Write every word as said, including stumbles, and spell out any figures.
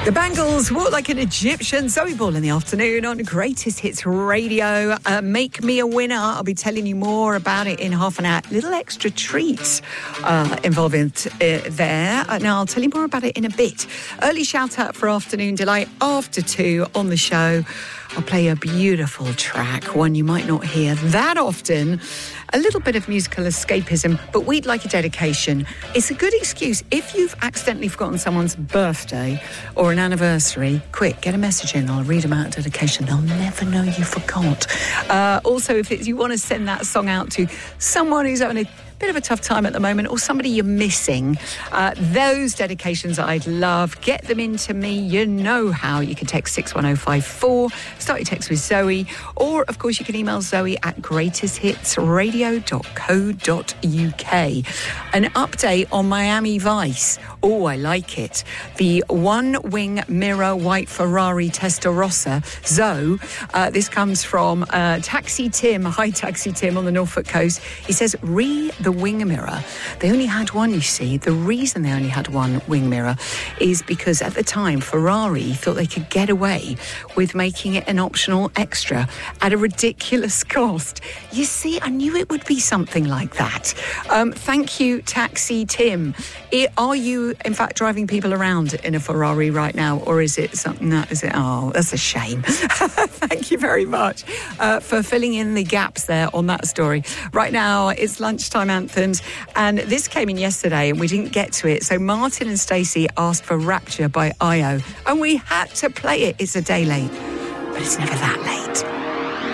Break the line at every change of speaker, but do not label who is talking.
The Bangles walk like an Egyptian. Zoe Ball in the afternoon on Greatest Hits Radio. Uh, make me a winner. I'll be telling you more about it in half an hour. Little extra treats uh, involving uh, there. Uh, now, I'll tell you more about it in a bit. Early shout out for Afternoon Delight after two on the show. I'll play a beautiful track, one you might not hear that often. A little bit of musical escapism, but we'd like a dedication. It's a good excuse. If you've accidentally forgotten someone's birthday or an anniversary, quick, get a message in. I'll read them out a dedication. They'll never know you forgot. Uh, also, if it's, you want to send that song out to someone who's having a bit of a tough time at the moment, or somebody you're missing, uh, those dedications I'd love. Get them into me. You know how. You can text six one oh five four, start your text with Zoe, or of course you can email Zoe at greatest hits radio dot co dot uk. An update on Miami Vice. Oh, I like it. The one-wing mirror white Ferrari Testarossa Zoe. Uh, this comes from uh, Taxi Tim. Hi, Taxi Tim on the Norfolk coast. He says, re the wing mirror. They only had one, you see. The reason they only had one wing mirror is because at the time, Ferrari thought they could get away with making it an optional extra at a ridiculous cost. You see, I knew it would be something like that. Um, thank you, Taxi Tim. It, are you, in fact, driving people around in a Ferrari right now, or is it something that, is it, oh, that's a shame. Thank you very much uh, for filling in the gaps there on that story. Right now, it's lunchtime anthems, and this came in yesterday and we didn't get to it, so Martin and Stacey asked for Rapture by I O, and we had to play it. It's a day late, but it's never that late.